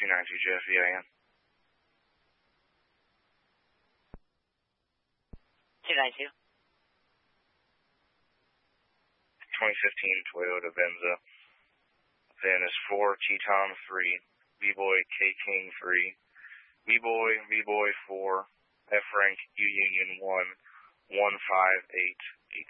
292JFVIN. 292. 2015 Toyota Venza. VIN is 4 T-Tom 3, B-Boy K-King 3, B-Boy 4, F-Rank U-Union 1, 158.